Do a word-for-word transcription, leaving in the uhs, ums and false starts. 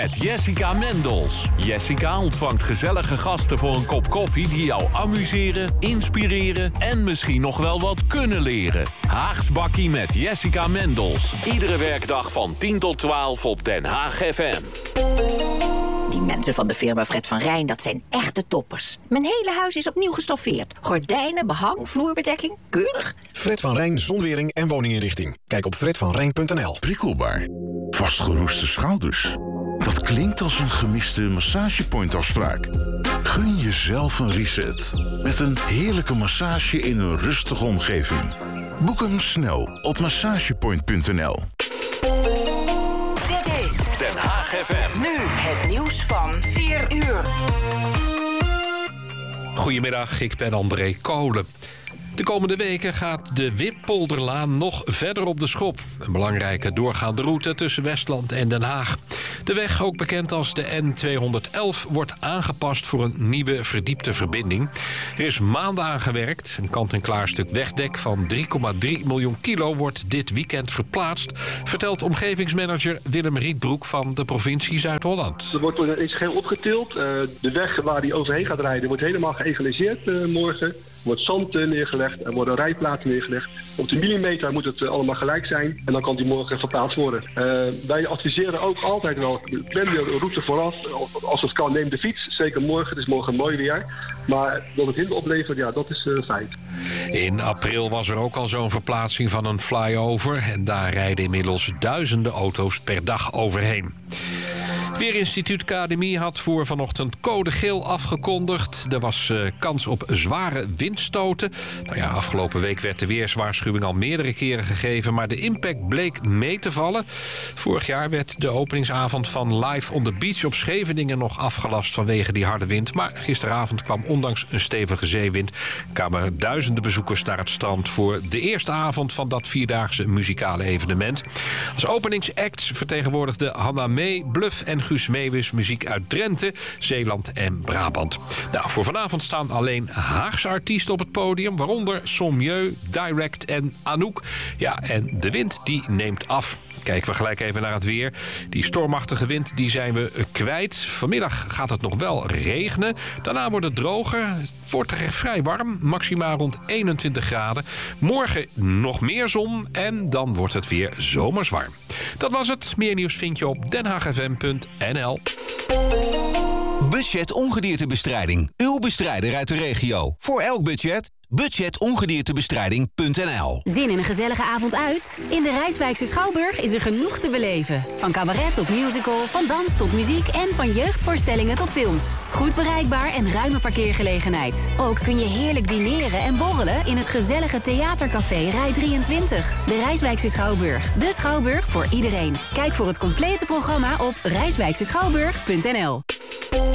Met Jessica Mendels. Jessica ontvangt gezellige gasten voor een kop koffie die jou amuseren, inspireren en misschien nog wel wat kunnen leren. Haags Bakkie met Jessica Mendels. Iedere werkdag van tien tot twaalf op Den Haag F M. Die mensen van de firma Fred van Rijn, dat zijn echte toppers. Mijn hele huis is opnieuw gestoffeerd. Gordijnen, behang, vloerbedekking, keurig. Fred van Rijn Zonwering en woninginrichting. Kijk op fred van rijn punt n l. Prikkelbaar. Vastgeroeste schouders. Dat klinkt als een gemiste massagepointafspraak. Gun jezelf een reset. Met een heerlijke massage in een rustige omgeving. Boek hem snel op massagepoint punt n l. Dit is Den Haag F M. nu het nieuws van vier uur. Goedemiddag, ik ben André Kolen. De komende weken gaat de Wippolderlaan nog verder op de schop. Een belangrijke doorgaande route tussen Westland en Den Haag. De weg, ook bekend als de N tweehonderdelf, wordt aangepast voor een nieuwe verdiepte verbinding. Er is maanden aan gewerkt. Een kant-en-klaar stuk wegdek van drie komma drie miljoen kilo wordt dit weekend verplaatst, vertelt omgevingsmanager Willem Rietbroek van de provincie Zuid-Holland. Er wordt iets geheel opgetild. Uh, de weg waar die overheen gaat rijden wordt helemaal geëgaliseerd uh, morgen. Er wordt zand uh, neergelegd, er worden rijplaten neergelegd. Op de millimeter moet het uh, allemaal gelijk zijn en dan kan die morgen verplaatst worden. Uh, wij adviseren ook altijd wel, plan de route vooraf. Als het kan, neem de fiets. Zeker morgen, het is morgen mooi weer. Maar dat het hinder oplevert, ja, dat is uh, feit. In april was er ook al zo'n verplaatsing van een flyover. En daar rijden inmiddels duizenden auto's per dag overheen. Weerinstituut K N M I had voor vanochtend code geel afgekondigd. Er was uh, kans op zware windstoten. Nou ja, afgelopen week werd de weerswaarschuwing al meerdere keren gegeven, maar de impact bleek mee te vallen. Vorig jaar werd de openingsavond van Live on the Beach op Scheveningen nog afgelast vanwege die harde wind. Maar gisteravond kwam ondanks een stevige zeewind kwamen duizenden bezoekers naar het strand voor de eerste avond van dat vierdaagse muzikale evenement. Als openingsacts vertegenwoordigde Hanna Mee, Bluff en Guus Meeuwis muziek uit Drenthe, Zeeland en Brabant. Nou, voor vanavond staan alleen Haagse artiesten op het podium, waaronder Sommieu, Direct en Anouk. Ja, en de wind die neemt af. Kijken we gelijk even naar het weer. Die stormachtige wind die zijn we kwijt. Vanmiddag gaat het nog wel regenen. Daarna wordt het droger. Het wordt vrij warm. Maximaal rond eenentwintig graden. Morgen nog meer zon. En dan wordt het weer zomers warm. Dat was het. Meer nieuws vind je op den haag f m punt n l. Budget ongediertebestrijding. Uw bestrijder uit de regio. Voor elk budget. budget ongediertebestrijding punt n l. Zin in een gezellige avond uit? In de Rijswijkse Schouwburg is er genoeg te beleven. Van cabaret tot musical, van dans tot muziek en van jeugdvoorstellingen tot films. Goed bereikbaar en ruime parkeergelegenheid. Ook kun je heerlijk dineren en borrelen in het gezellige theatercafé Rij drieëntwintig. De Rijswijkse Schouwburg. De Schouwburg voor iedereen. Kijk voor het complete programma op rijswijkse schouwburg punt n l.